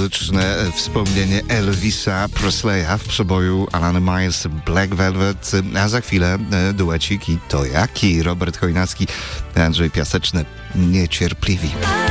muzyczne wspomnienie Elvisa Presleya w przeboju Alanis Miles Black Velvet, a za chwilę duecik i to jaki? Robert Chojnacki, Andrzej Piaseczny, Niecierpliwi.